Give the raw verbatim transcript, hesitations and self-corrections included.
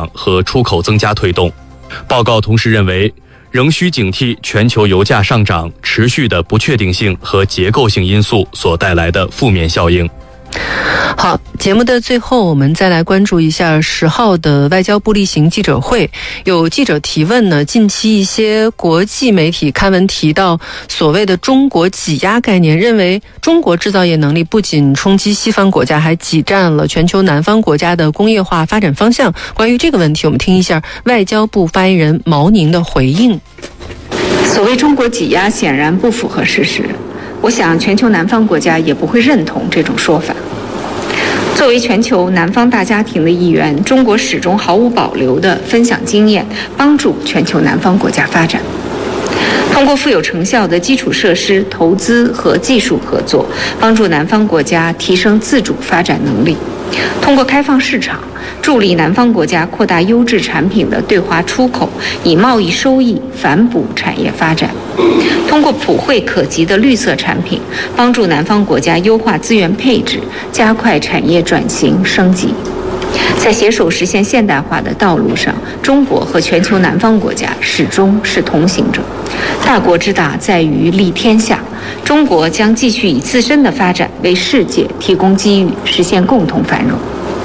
长和出口增加推动。报告同时认为，仍需警惕全球油价上涨持续的不确定性和结构性因素所带来的负面效应。 好，节目的最后我们再来关注一下十号的外交部例行记者会。有记者提问呢，近期一些国际媒体刊文提到所谓的中国挤压概念，认为中国制造业能力不仅冲击西方国家，还挤占了全球南方国家的工业化发展方向。关于这个问题，我们听一下外交部发言人毛宁的回应。 所谓中国挤压显然不符合事实，我想全球南方国家也不会认同这种说法。作为全球南方大家庭的一员，中国始终毫无保留地分享经验，帮助全球南方国家发展。通过富有成效的基础设施投资和技术合作，帮助南方国家提升自主发展能力；通过开放市场，助力南方国家扩大优质产品的对华出口，以贸易收益反哺产业发展；通过普惠可及的绿色产品，帮助南方国家优化资源配置，加快产业转型升级。在携手实现现代化的道路上，中国和全球南方国家始终是同行者。大国之大在于利天下，中国将继续以自身的发展为世界提供机遇，实现共同繁荣。